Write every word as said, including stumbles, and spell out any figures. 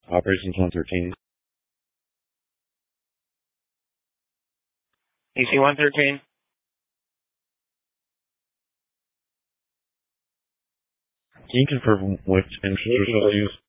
Operations one thirteen. E C one thirteen. Can you confirm which instructional use?